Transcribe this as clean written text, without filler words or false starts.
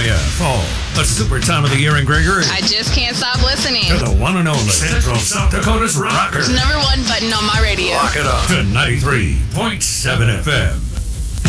Yeah, fall. The super time of the year in Gregory. I just can't stop listening. To the one and only Central South Dakota's rocker. Number one button on my radio. Lock it up to 93.7 FM.